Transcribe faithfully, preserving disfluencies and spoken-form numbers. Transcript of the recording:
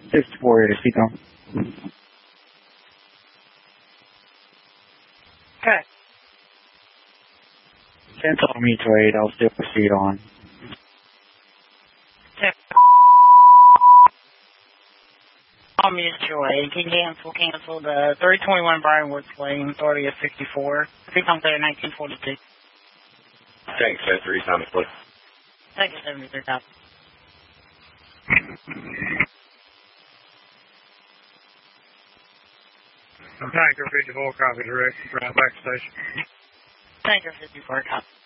fifty-four eighty, speak on. Okay. Cancel mutual aid, I'll still proceed on. All mutual aid, can cancel, cancel the three twenty-one Brian Woods Lane, authority of sixty-four. Speak on there, nineteen forty-two. Thanks, seventy-three, Thomas, please. Thank you, seventy-three, copy. Tanker fifty-four, copy direct, right back station. Tanker fifty-four, copy.